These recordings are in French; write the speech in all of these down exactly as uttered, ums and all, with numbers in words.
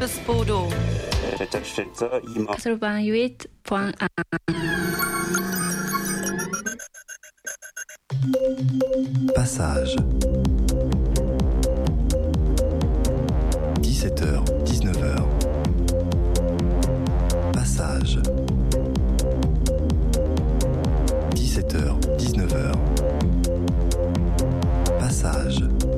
Campus Bordeaux. quatre-vingt-huit point un. Passage. dix-sept heures, dix-neuf heures. Passage. dix-sept heures, dix-neuf heures. Passage.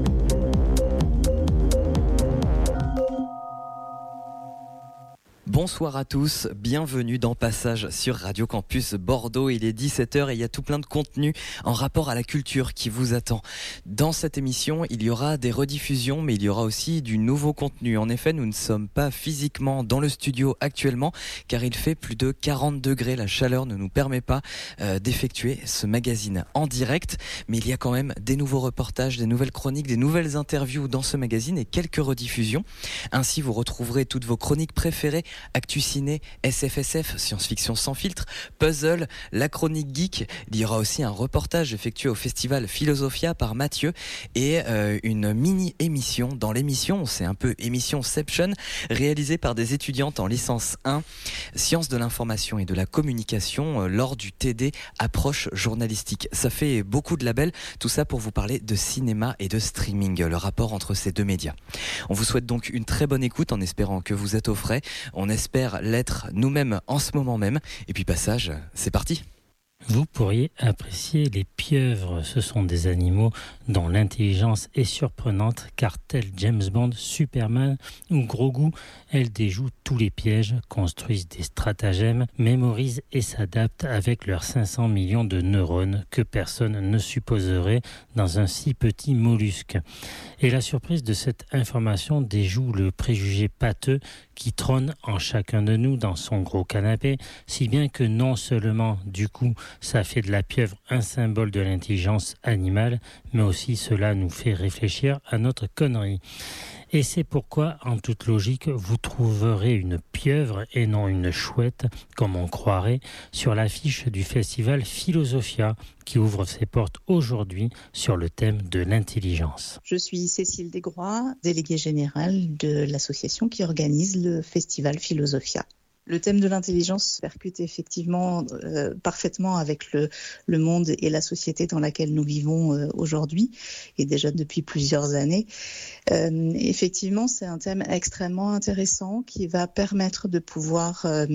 Bonsoir à tous, bienvenue dans Passage sur Radio Campus Bordeaux. Il est dix-sept heures et il y a tout plein de contenu en rapport à la culture qui vous attend. Dans cette émission, il y aura des rediffusions, mais il y aura aussi du nouveau contenu. En effet, nous ne sommes pas physiquement dans le studio actuellement, car il fait plus de quarante degrés. La chaleur ne nous permet pas euh, d'effectuer ce magazine en direct, mais il y a quand même des nouveaux reportages, des nouvelles chroniques, des nouvelles interviews dans ce magazine et quelques rediffusions. Ainsi, vous retrouverez toutes vos chroniques préférées: Actu Ciné, S F S F, Science-Fiction sans filtre, Puzzle, la chronique geek. Il y aura aussi un reportage effectué au festival Philosophia par Mathieu et euh, une mini-émission dans l'émission, c'est un peu émissionception, réalisée par des étudiantes en licence un, Sciences de l'information et de la communication, euh, lors du T D Approche journalistique. Ça fait beaucoup de labels, tout ça pour vous parler de cinéma et de streaming, le rapport entre ces deux médias. On vous souhaite donc une très bonne écoute en espérant que vous êtes au frais. On espère l'être nous-mêmes en ce moment même. Et puis Passage, c'est parti. Vous pourriez apprécier les pieuvres. Ce sont des animaux dont l'intelligence est surprenante, car tel James Bond, Superman ou Grogu, elles déjouent tous les pièges, construisent des stratagèmes, mémorisent et s'adaptent avec leurs cinq cents millions de neurones que personne ne supposerait dans un si petit mollusque. Et la surprise de cette information déjoue le préjugé pâteux qui trône en chacun de nous dans son gros canapé, si bien que non seulement, du coup, ça fait de la pieuvre un symbole de l'intelligence animale, mais aussi cela nous fait réfléchir à notre connerie. Et c'est pourquoi, en toute logique, vous trouverez une pieuvre et non une chouette, comme on croirait, sur l'affiche du festival Philosophia, qui ouvre ses portes aujourd'hui sur le thème de l'intelligence. Je suis Cécile Desgrois, déléguée générale de l'association qui organise le festival Philosophia. Le thème de l'intelligence percute effectivement euh, parfaitement avec le, le monde et la société dans laquelle nous vivons euh, aujourd'hui, et déjà depuis plusieurs années. Euh, effectivement, c'est un thème extrêmement intéressant qui va permettre de pouvoir euh,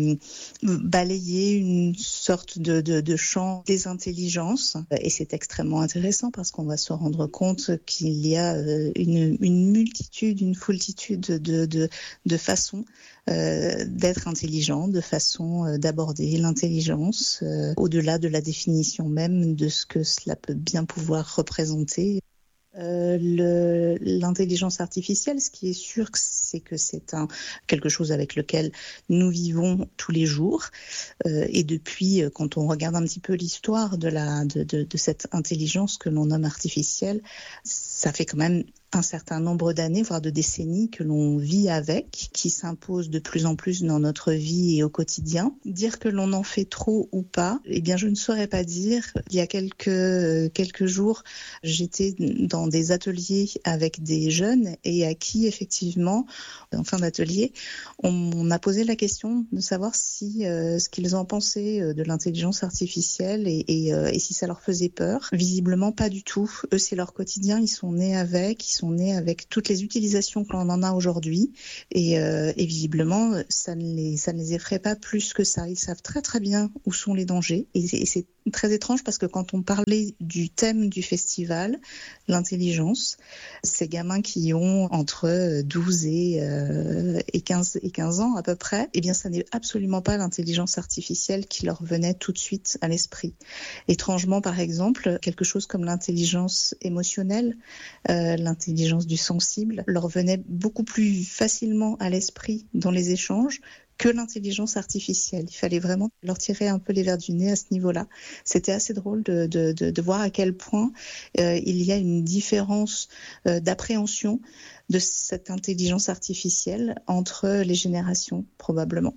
balayer une sorte de, de, de champ des intelligences. Et c'est extrêmement intéressant parce qu'on va se rendre compte qu'il y a euh, une, une multitude, une foultitude de, de, de façons Euh, d'être intelligent, de façon euh, d'aborder l'intelligence euh, au-delà de la définition même de ce que cela peut bien pouvoir représenter. Euh, le, l'intelligence artificielle, ce qui est sûr, c'est que c'est un, quelque chose avec lequel nous vivons tous les jours. Euh, et depuis, quand on regarde un petit peu l'histoire de, la, de, de, de cette intelligence que l'on nomme artificielle, ça fait quand même un certain nombre d'années, voire de décennies que l'on vit avec, qui s'impose de plus en plus dans notre vie et au quotidien. Dire que l'on en fait trop ou pas, eh bien je ne saurais pas dire. Il y a quelques, quelques jours, j'étais dans des ateliers avec des jeunes et à qui effectivement, en fin d'atelier, on, on a posé la question de savoir si euh, ce qu'ils en pensaient de l'intelligence artificielle et, et, euh, et si ça leur faisait peur. Visiblement pas du tout. Eux, c'est leur quotidien, ils sont nés avec, ils sont nés avec toutes les utilisations que l'on en a aujourd'hui et, euh, et visiblement ça ne les ça ne les effraie pas plus que ça. Ils savent très très bien où sont les dangers et c'est, et c'est très étrange parce que quand on parlait du thème du festival, l'intelligence, ces gamins qui ont entre douze et, euh, et, quinze, et quinze ans à peu près, eh bien ça n'est absolument pas l'intelligence artificielle qui leur venait tout de suite à l'esprit. Étrangement, par exemple, quelque chose comme l'intelligence émotionnelle, euh, l'intelligence du sensible, leur venait beaucoup plus facilement à l'esprit dans les échanges que l'intelligence artificielle. Il fallait vraiment leur tirer un peu les verres du nez à ce niveau-là. C'était assez drôle de, de, de, de voir à quel point euh, il y a une différence euh, d'appréhension de cette intelligence artificielle entre les générations, probablement.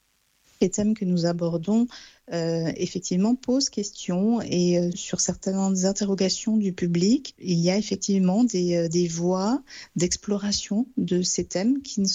Les thèmes que nous abordons euh, effectivement posent question et euh, sur certaines interrogations du public, il y a effectivement des, euh, des voies d'exploration de ces thèmes qui ne sont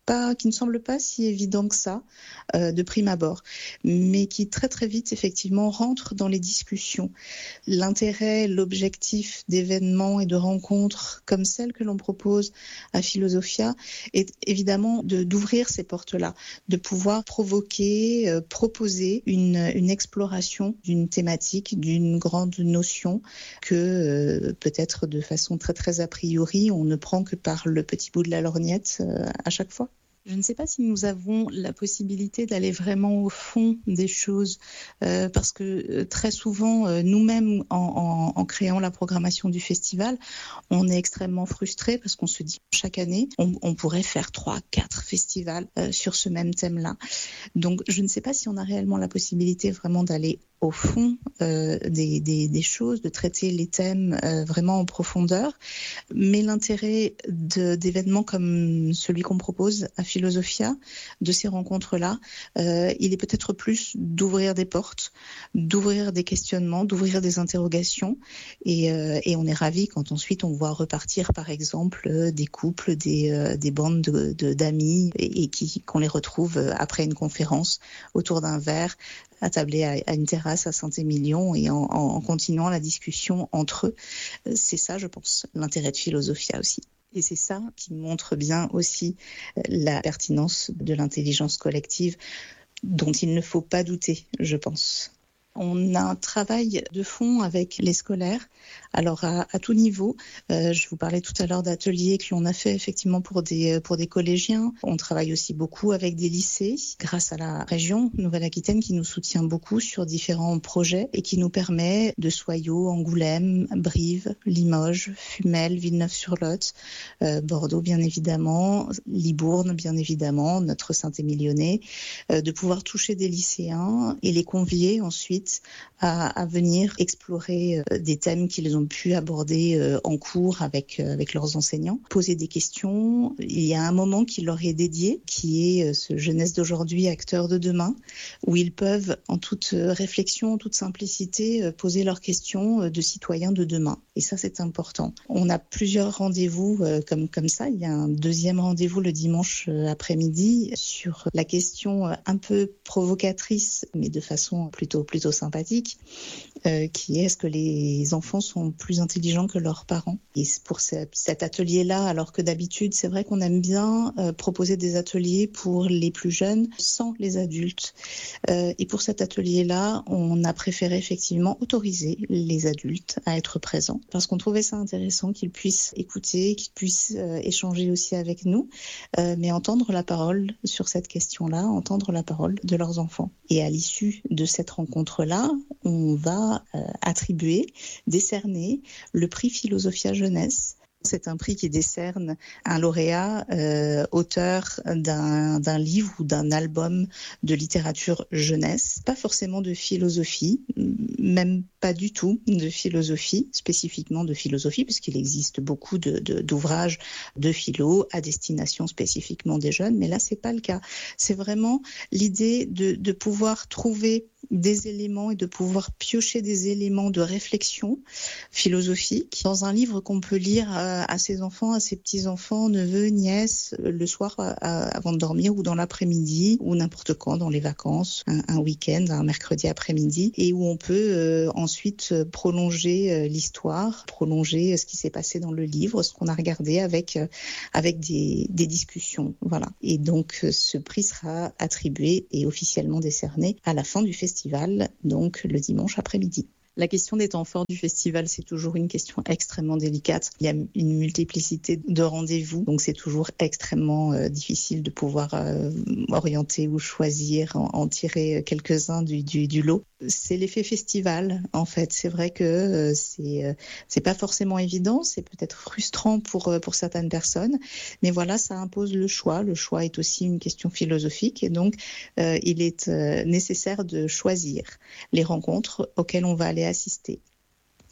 pas, qui ne semble pas si évident que ça euh, de prime abord, mais qui très très vite effectivement rentre dans les discussions. L'intérêt, l'objectif d'événements et de rencontres comme celles que l'on propose à Philosophia est évidemment de, d'ouvrir ces portes-là, de pouvoir provoquer, euh, proposer une, une exploration d'une thématique, d'une grande notion que euh, peut-être de façon très très a priori on ne prend que par le petit bout de la lorgnette euh, à chaque fois. Je ne sais pas si nous avons la possibilité d'aller vraiment au fond des choses, euh, parce que euh, très souvent, euh, nous-mêmes, en, en, en créant la programmation du festival, on est extrêmement frustrés parce qu'on se dit chaque année, on, on pourrait faire trois, quatre festivals euh, sur ce même thème-là. Donc, je ne sais pas si on a réellement la possibilité vraiment d'aller au fond euh, des, des, des choses, de traiter les thèmes euh, vraiment en profondeur. Mais l'intérêt de, d'événements comme celui qu'on propose à Philosophia, de ces rencontres-là, euh, il est peut-être plus d'ouvrir des portes, d'ouvrir des questionnements, d'ouvrir des interrogations. Et, euh, et on est ravis quand ensuite on voit repartir, par exemple, euh, des couples, des, euh, des bandes de, de, d'amis et, et qui, qu'on les retrouve après une conférence autour d'un verre, attablés à, à une terrasse à Saint-Émilion et en, en continuant la discussion entre eux. C'est ça, je pense, l'intérêt de Philosophia aussi. Et c'est ça qui montre bien aussi la pertinence de l'intelligence collective dont il ne faut pas douter, je pense. On a un travail de fond avec les scolaires, alors à, à tout niveau. Euh, je vous parlais tout à l'heure d'ateliers que l'on a fait effectivement pour des, pour des collégiens. On travaille aussi beaucoup avec des lycées, grâce à la région Nouvelle-Aquitaine qui nous soutient beaucoup sur différents projets et qui nous permet de Soyaux, Angoulême, Brive, Limoges, Fumel, Villeneuve-sur-Lot, euh, Bordeaux bien évidemment, Libourne bien évidemment, notre Saint-Émilionnais, euh, de pouvoir toucher des lycéens et les convier ensuite À, à venir explorer euh, des thèmes qu'ils ont pu aborder euh, en cours avec, euh, avec leurs enseignants, poser des questions. Il y a un moment qui leur est dédié, qui est euh, ce Jeunesse d'aujourd'hui, acteurs de demain, où ils peuvent, en toute euh, réflexion, en toute simplicité, euh, poser leurs questions euh, de citoyens de demain. Et ça, c'est important. On a plusieurs rendez-vous euh, comme, comme ça. Il y a un deuxième rendez-vous le dimanche euh, après-midi sur la question euh, un peu provocatrice, mais de façon plutôt, plutôt sympathique, euh, qui est est-ce que les enfants sont plus intelligents que leurs parents. Et pour ce, cet atelier-là, alors que d'habitude, c'est vrai qu'on aime bien euh, proposer des ateliers pour les plus jeunes sans les adultes. Euh, et pour cet atelier-là, on a préféré effectivement autoriser les adultes à être présents parce qu'on trouvait ça intéressant qu'ils puissent écouter, qu'ils puissent euh, échanger aussi avec nous, euh, mais entendre la parole sur cette question-là, entendre la parole de leurs enfants. Et à l'issue de cette rencontre-là, on va euh, attribuer, décerner le prix Philosophia Jeunesse. C'est un prix qui décerne un lauréat, euh, auteur d'un, d'un livre ou d'un album de littérature jeunesse, pas forcément de philosophie, même pas du tout de philosophie, spécifiquement de philosophie, puisqu'il existe beaucoup de, de, d'ouvrages de philo à destination spécifiquement des jeunes, mais là c'est pas le cas. C'est vraiment l'idée de, de pouvoir trouver des éléments et de pouvoir piocher des éléments de réflexion philosophique dans un livre qu'on peut lire à, à ses enfants, à ses petits-enfants, neveux, nièces, le soir à, à, avant de dormir ou dans l'après-midi ou n'importe quand dans les vacances, un, un week-end, un mercredi après-midi, et où on peut euh, ensuite prolonger euh, l'histoire, prolonger ce qui s'est passé dans le livre, ce qu'on a regardé avec, euh, avec des, des discussions. Voilà. Et donc ce prix sera attribué et officiellement décerné à la fin du festival. Donc le dimanche après-midi. La question des temps forts du festival, c'est toujours une question extrêmement délicate. Il y a une multiplicité de rendez-vous, donc c'est toujours extrêmement euh, difficile de pouvoir euh, orienter ou choisir, en, en tirer quelques-uns du, du, du lot. C'est l'effet festival, en fait. C'est vrai que euh, c'est euh, c'est pas forcément évident, c'est peut-être frustrant pour euh, pour certaines personnes, mais voilà, ça impose le choix. Le choix est aussi une question philosophique, et donc euh, il est euh, nécessaire de choisir les rencontres auxquelles on va aller assister.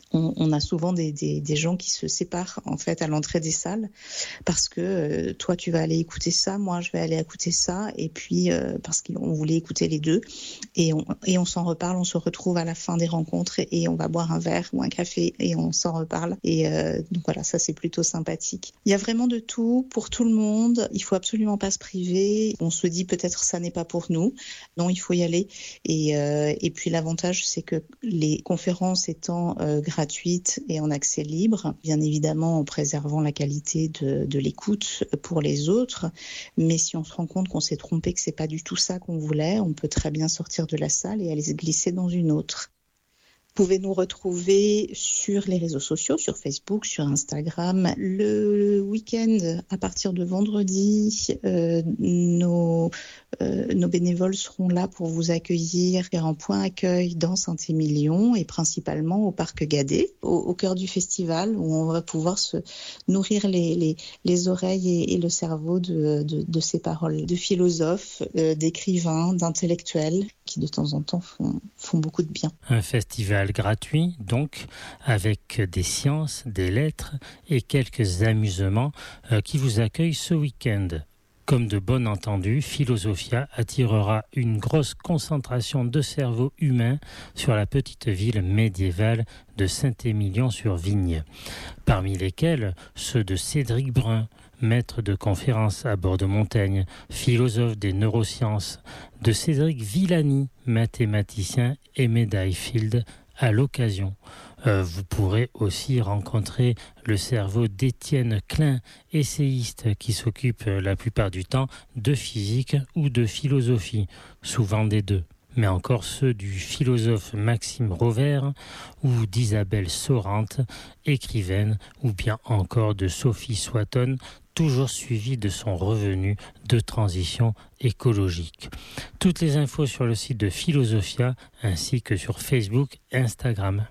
on, on a souvent des, des, des gens qui se séparent en fait à l'entrée des salles parce que euh, toi tu vas aller écouter ça, moi je vais aller écouter ça, et puis euh, parce qu'on voulait écouter les deux, et on, et on s'en reparle, on se retrouve à la fin des rencontres et, et on va boire un verre ou un café et on s'en reparle, et euh, donc voilà, ça c'est plutôt sympathique. Il y a vraiment de tout pour tout le monde, il faut absolument pas se priver, on se dit peut-être ça n'est pas pour nous, non, il faut y aller, et, euh, et puis l'avantage c'est que les conférences étant euh, gratuite et en accès libre, bien évidemment en préservant la qualité de, de l'écoute pour les autres. Mais si on se rend compte qu'on s'est trompé, que c'est pas du tout ça qu'on voulait, on peut très bien sortir de la salle et aller se glisser dans une autre. Vous pouvez nous retrouver sur les réseaux sociaux, sur Facebook, sur Instagram. Le week-end, à partir de vendredi, euh, nos, euh, nos bénévoles seront là pour vous accueillir, faire un point accueil dans Saint-Émilion et principalement au Parc Gadet, au, au cœur du festival, où on va pouvoir se nourrir les, les, les oreilles et, et le cerveau de, de, de ces paroles de philosophes, euh, d'écrivains, d'intellectuels qui de temps en temps font, font beaucoup de bien. Un festival gratuit, donc, avec des sciences, des lettres et quelques amusements euh, qui vous accueillent ce week-end. Comme de bon entendu, Philosophia attirera une grosse concentration de cerveaux humains sur la petite ville médiévale de Saint-Émilion-sur-Vigne, parmi lesquels ceux de Cédric Brun, maître de conférences à bord de Montaigne, philosophe des neurosciences, de Cédric Villani, mathématicien et médaille Fields à l'occasion. Euh, vous pourrez aussi rencontrer le cerveau d'Étienne Klein, essayiste qui s'occupe la plupart du temps de physique ou de philosophie, souvent des deux. Mais encore ceux du philosophe Maxime Rovère ou d'Isabelle Sorante, écrivaine, ou bien encore de Sophie Swatton, toujours suivie de son revenu de transition écologique. Toutes les infos sur le site de Philosophia ainsi que sur Facebook et Instagram.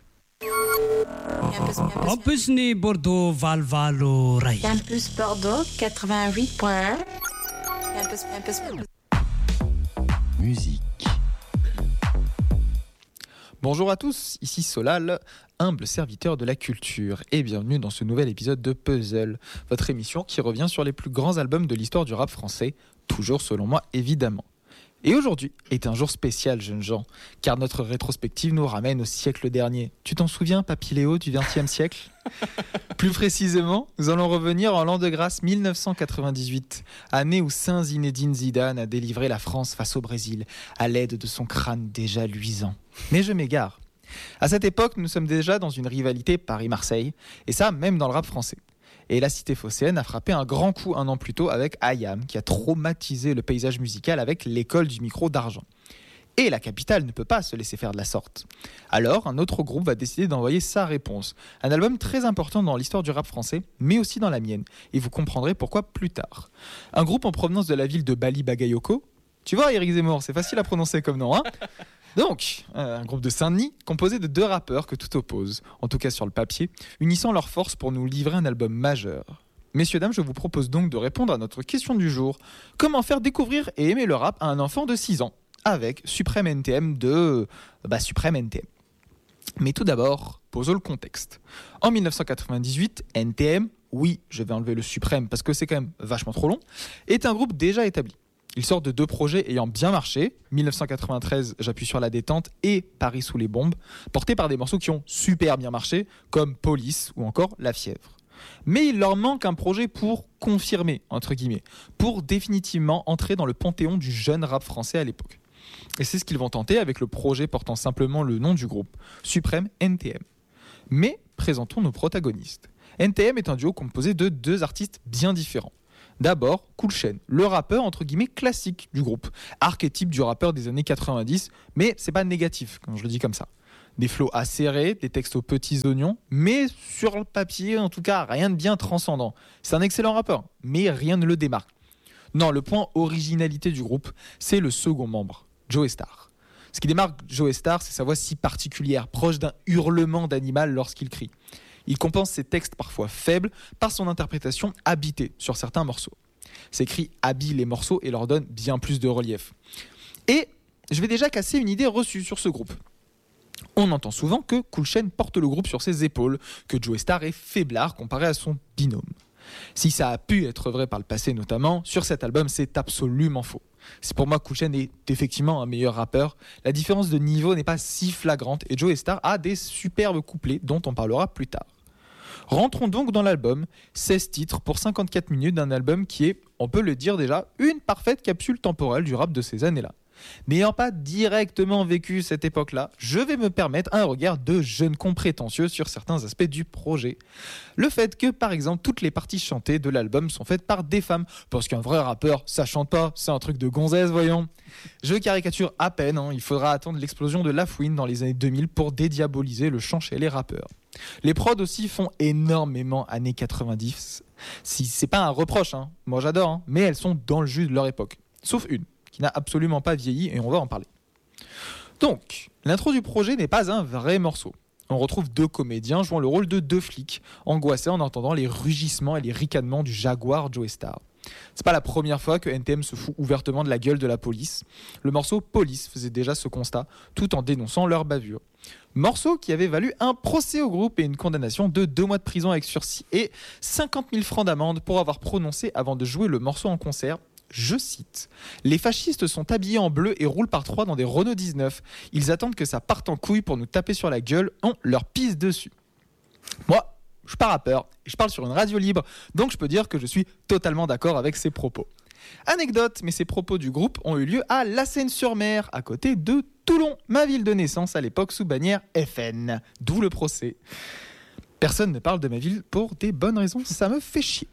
Campus ni Bordeaux Valvalo Rai. Campus Bordeaux quatre-vingt-huit point un. Campus, campus, campus. Musique. Bonjour à tous, ici Solal, humble serviteur de la culture, et bienvenue dans ce nouvel épisode de Puzzle, votre émission qui revient sur les plus grands albums de l'histoire du rap français, toujours selon moi évidemment. Et aujourd'hui est un jour spécial, jeunes gens, car notre rétrospective nous ramène au siècle dernier. Tu t'en souviens, Papy Léo, du vingtième siècle ? Plus précisément, nous allons revenir en l'an de grâce mille neuf cent quatre-vingt-dix-huit, année où Saint Zinedine Zidane a délivré la France face au Brésil, à l'aide de son crâne déjà luisant. Mais je m'égare. À cette époque, nous sommes déjà dans une rivalité Paris-Marseille, et ça même dans le rap français. Et la cité phocéenne a frappé un grand coup un an plus tôt avec I A M, qui a traumatisé le paysage musical avec l'école du micro d'argent. Et la capitale ne peut pas se laisser faire de la sorte. Alors, un autre groupe va décider d'envoyer sa réponse. Un album très important dans l'histoire du rap français, mais aussi dans la mienne. Et vous comprendrez pourquoi plus tard. Un groupe en provenance de la ville de Bali Bagayoko. Tu vois, Éric Zemmour, c'est facile à prononcer comme nom, hein ? Donc, un groupe de Saint-Denis composé de deux rappeurs que tout oppose, en tout cas sur le papier, unissant leurs forces pour nous livrer un album majeur. Messieurs, dames, je vous propose donc de répondre à notre question du jour. Comment faire découvrir et aimer le rap à un enfant de six ans ? Avec Suprême N T M de... Bah, Suprême N T M. Mais tout d'abord, posons le contexte. En dix-neuf cent quatre-vingt-dix-huit, N T M, oui, je vais enlever le Suprême parce que c'est quand même vachement trop long, est un groupe déjà établi. Il sort de deux projets ayant bien marché, dix-neuf cent quatre-vingt-treize, J'appuie sur la détente et Paris sous les bombes, portés par des morceaux qui ont super bien marché, comme Police ou encore La Fièvre. Mais il leur manque un projet pour confirmer, entre guillemets, pour définitivement entrer dans le panthéon du jeune rap français à l'époque. Et c'est ce qu'ils vont tenter avec le projet portant simplement le nom du groupe, Suprême N T M. Mais présentons nos protagonistes. N T M est un duo composé de deux artistes bien différents. D'abord, Cool Chain, le rappeur entre guillemets classique du groupe, archétype du rappeur des années quatre-vingt-dix, mais c'est pas négatif quand je le dis comme ça. Des flows acérés, des textes aux petits oignons, mais sur le papier en tout cas rien de bien transcendant. C'est un excellent rappeur, mais rien ne le démarque. Non, le point originalité du groupe, c'est le second membre, Joey Starr. Ce qui démarque Joey Starr, c'est sa voix si particulière, proche d'un hurlement d'animal lorsqu'il crie. Il compense ses textes parfois faibles par son interprétation habitée sur certains morceaux. Ses cris habillent les morceaux et leur donnent bien plus de relief. Et je vais déjà casser une idée reçue sur ce groupe. On entend souvent que Cool Chain porte le groupe sur ses épaules, que Joey Starr est faiblard comparé à son binôme. Si ça a pu être vrai par le passé notamment, sur cet album c'est absolument faux. Si pour moi Cool Chain est effectivement un meilleur rappeur, la différence de niveau n'est pas si flagrante et Joey Starr a des superbes couplets dont on parlera plus tard. Rentrons donc dans l'album, seize titres pour cinquante-quatre minutes d'un album qui est, on peut le dire déjà, une parfaite capsule temporelle du rap de ces années-là. N'ayant pas directement vécu cette époque-là, je vais me permettre un regard de jeune con prétentieux sur certains aspects du projet. Le fait que, par exemple, toutes les parties chantées de l'album sont faites par des femmes, parce qu'un vrai rappeur, ça chante pas, c'est un truc de gonzesse, voyons. Je caricature à peine, hein, il faudra attendre l'explosion de La Fouine dans les années deux mille pour dédiaboliser le chant chez les rappeurs. Les prods aussi font énormément années quatre-vingt-dix. Si c'est pas un reproche, hein, moi j'adore, hein, mais elles sont dans le jus de leur époque. Sauf une, qui n'a absolument pas vieilli et on va en parler. Donc, l'intro du projet n'est pas un vrai morceau. On retrouve deux comédiens jouant le rôle de deux flics, angoissés en entendant les rugissements et les ricanements du jaguar Joey Starr. C'est pas la première fois que N T M se fout ouvertement de la gueule de la police. Le morceau Police faisait déjà ce constat, tout en dénonçant leur bavure. Morceau qui avait valu un procès au groupe et une condamnation de deux mois de prison avec sursis et cinquante mille francs d'amende pour avoir prononcé avant de jouer le morceau en concert. Je cite, « Les fascistes sont habillés en bleu et roulent par trois dans des Renault dix-neuf. Ils attendent que ça parte en couille pour nous taper sur la gueule. On leur pisse dessus. » Moi, je suis pas rappeur et je parle sur une radio libre, donc je peux dire que je suis totalement d'accord avec ces propos. Anecdote, mais ces propos du groupe ont eu lieu à La Seyne-sur-Mer, à côté de Toulon, ma ville de naissance à l'époque sous bannière F N, d'où le procès. Personne ne parle de ma ville pour des bonnes raisons, ça me fait chier.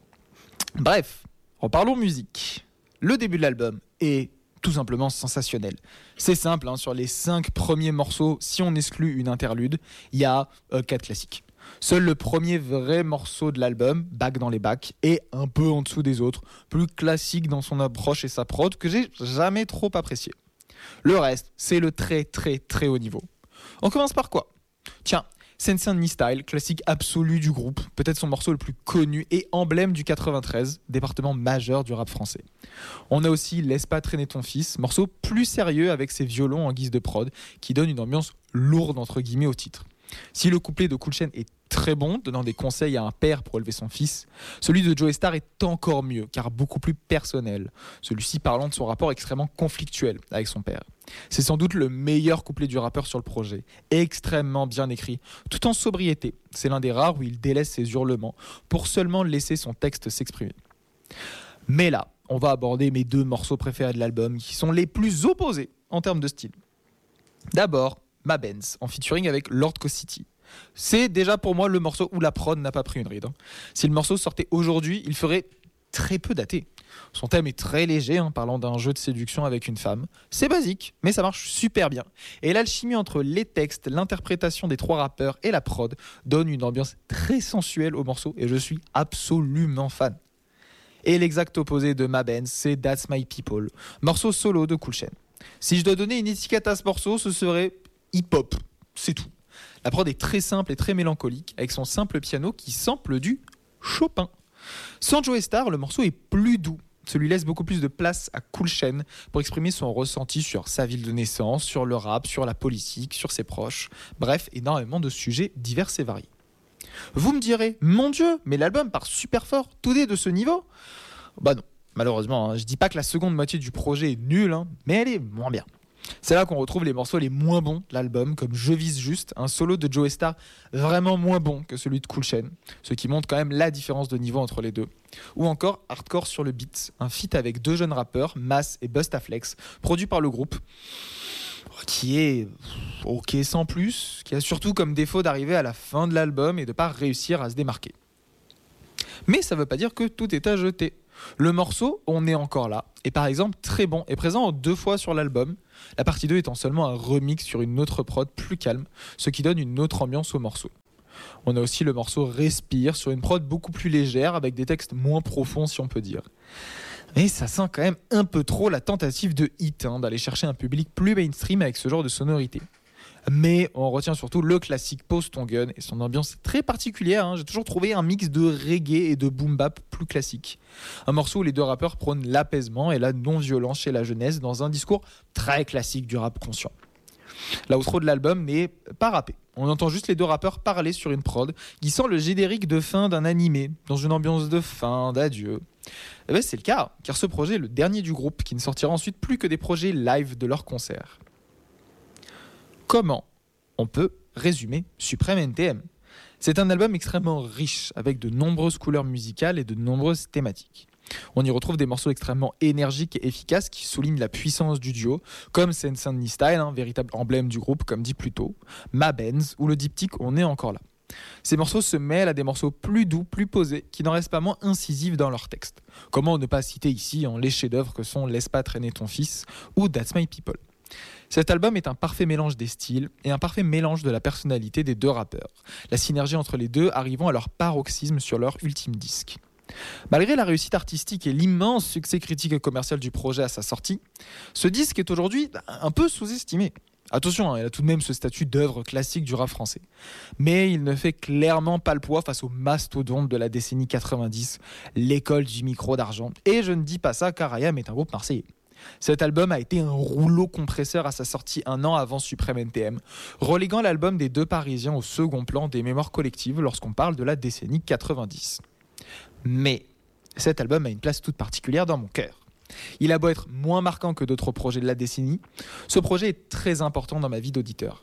Bref. Reparlons musique. Le début de l'album est tout simplement sensationnel. C'est simple, hein, sur les cinq premiers morceaux, si on exclut une interlude, il y a euh, quatre classiques. Seul le premier vrai morceau de l'album, Back dans les bacs, est un peu en dessous des autres, plus classique dans son approche et sa prod, que j'ai jamais trop apprécié. Le reste, c'est le très très très haut niveau. On commence par quoi ? Tiens, Seine-Saint-Denis Style, classique absolu du groupe, peut-être son morceau le plus connu et emblème du quatre-vingt-treize, département majeur du rap français. On a aussi Laisse pas traîner ton fils, morceau plus sérieux avec ses violons en guise de prod, qui donne une ambiance lourde entre guillemets au titre. Si le couplet de Cool Chain est très bon, donnant des conseils à un père pour élever son fils, celui de Joey Starr est encore mieux, car beaucoup plus personnel, celui-ci parlant de son rapport extrêmement conflictuel avec son père. C'est sans doute le meilleur couplet du rappeur sur le projet, extrêmement bien écrit, tout en sobriété. C'est l'un des rares où il délaisse ses hurlements pour seulement laisser son texte s'exprimer. Mais là, on va aborder mes deux morceaux préférés de l'album, qui sont les plus opposés en termes de style. D'abord, Ma Benz, en featuring avec Lord City. C'est déjà pour moi le morceau où la prod n'a pas pris une ride. Si le morceau sortait aujourd'hui, il ferait très peu daté. Son thème est très léger, hein, parlant d'un jeu de séduction avec une femme. C'est basique, mais ça marche super bien. Et l'alchimie entre les textes, l'interprétation des trois rappeurs et la prod donne une ambiance très sensuelle au morceau et je suis absolument fan. Et l'exact opposé de Ma Benz, c'est That's My People, morceau solo de Cool Chain. Si je dois donner une étiquette à ce morceau, ce serait hip-hop, c'est tout. La prod est très simple et très mélancolique, avec son simple piano qui sample du Chopin. Sans Joey Starr, le morceau est plus doux. Celui laisse beaucoup plus de place à Cool Chain pour exprimer son ressenti sur sa ville de naissance, sur le rap, sur la politique, sur ses proches. Bref, énormément de sujets divers et variés. Vous me direz, mon Dieu, mais l'album part super fort, tout est de ce niveau ? Bah non, malheureusement, hein, je dis pas que la seconde moitié du projet est nulle, hein, mais elle est moins bien. C'est là qu'on retrouve les morceaux les moins bons de l'album, comme Je vise juste, un solo de Joey Starr vraiment moins bon que celui de Cool Chain, ce qui montre quand même la différence de niveau entre les deux. Ou encore Hardcore sur le beat, un feat avec deux jeunes rappeurs, Mass et Bustaflex, produit par le groupe, qui est ok sans plus, qui a surtout comme défaut d'arriver à la fin de l'album et de ne pas réussir à se démarquer. Mais ça ne veut pas dire que tout est à jeter. Le morceau, On est encore là, est par exemple très bon et présent deux fois sur l'album, la partie deux étant seulement un remix sur une autre prod plus calme, ce qui donne une autre ambiance au morceau. On a aussi le morceau Respire sur une prod beaucoup plus légère avec des textes moins profonds si on peut dire. Mais ça sent quand même un peu trop la tentative de hit, hein, d'aller chercher un public plus mainstream avec ce genre de sonorité. Mais on retient surtout le classique Pose ton gun et son ambiance très particulière. Hein. J'ai toujours trouvé un mix de reggae et de boom bap plus classique. Un morceau où les deux rappeurs prônent l'apaisement et la non-violence chez la jeunesse dans un discours très classique du rap conscient. L'outro de l'album n'est pas rappé. On entend juste les deux rappeurs parler sur une prod qui sent le générique de fin d'un animé, dans une ambiance de fin, d'adieu. Et ben c'est le cas, car ce projet est le dernier du groupe qui ne sortira ensuite plus que des projets live de leurs concerts. Comment on peut résumer Supreme N T M ? C'est un album extrêmement riche, avec de nombreuses couleurs musicales et de nombreuses thématiques. On y retrouve des morceaux extrêmement énergiques et efficaces qui soulignent la puissance du duo, comme Sen Sandy Style, un véritable emblème du groupe, comme dit plus tôt, Ma Benz ou le diptyque On est encore là. Ces morceaux se mêlent à des morceaux plus doux, plus posés, qui n'en restent pas moins incisifs dans leur texte. Comment ne pas citer ici hein, les chefs-d'œuvre que sont Laisse pas traîner ton fils ou That's My People. Cet album est un parfait mélange des styles et un parfait mélange de la personnalité des deux rappeurs, la synergie entre les deux arrivant à leur paroxysme sur leur ultime disque. Malgré la réussite artistique et l'immense succès critique et commercial du projet à sa sortie, ce disque est aujourd'hui un peu sous-estimé. Attention, hein, il a tout de même ce statut d'œuvre classique du rap français. Mais il ne fait clairement pas le poids face aux mastodontes de la décennie quatre-vingt-dix, l'école du micro d'argent. Et je ne dis pas ça car I A M est un groupe marseillais. Cet album a été un rouleau compresseur à sa sortie un an avant Supreme N T M, reléguant l'album des deux Parisiens au second plan des mémoires collectives lorsqu'on parle de la décennie quatre-vingt-dix. Mais cet album a une place toute particulière dans mon cœur. Il a beau être moins marquant que d'autres projets de la décennie, ce projet est très important dans ma vie d'auditeur.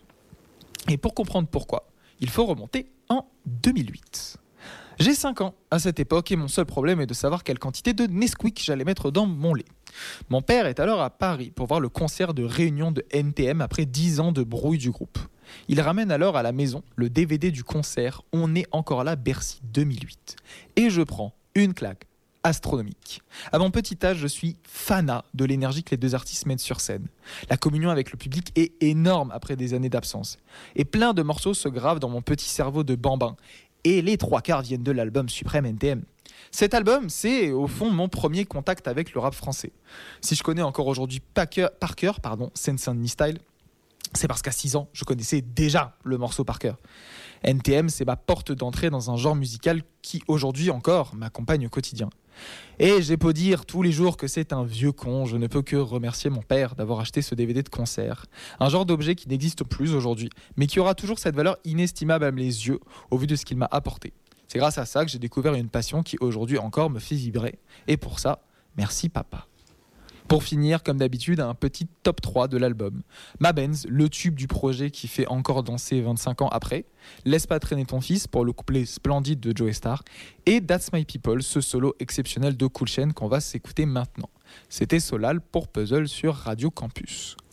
Et pour comprendre pourquoi, il faut remonter en deux mille huit. J'ai cinq ans à cette époque et mon seul problème est de savoir quelle quantité de Nesquik j'allais mettre dans mon lait. Mon père est alors à Paris pour voir le concert de réunion de N T M après dix ans de brouille du groupe. Il ramène alors à la maison le D V D du concert On est encore là Bercy deux mille huit. Et je prends une claque astronomique. À mon petit âge, je suis fanat de l'énergie que les deux artistes mettent sur scène. La communion avec le public est énorme après des années d'absence. Et plein de morceaux se gravent dans mon petit cerveau de bambin. Et les trois quarts viennent de l'album Supreme N T M. Cet album, c'est au fond mon premier contact avec le rap français. Si je connais encore aujourd'hui par cœur, par cœur pardon, Sen Sandy Style, c'est parce qu'à six ans, je connaissais déjà le morceau par cœur. N T M, c'est ma porte d'entrée dans un genre musical qui, aujourd'hui encore, m'accompagne au quotidien. Et j'ai beau dire tous les jours que c'est un vieux con, je ne peux que remercier mon père d'avoir acheté ce D V D de concert. Un genre d'objet qui n'existe plus aujourd'hui, mais qui aura toujours cette valeur inestimable à mes yeux, au vu de ce qu'il m'a apporté. C'est grâce à ça que j'ai découvert une passion qui aujourd'hui encore me fait vibrer. Et pour ça, merci papa. Pour finir, comme d'habitude, un petit top trois de l'album. Ma Benz, le tube du projet qui fait encore danser vingt-cinq ans après. Laisse pas traîner ton fils pour le couplet splendide de Joey Starr. Et That's My People, ce solo exceptionnel de Cool Chain qu'on va s'écouter maintenant. C'était Solal pour Puzzle sur Radio Campus.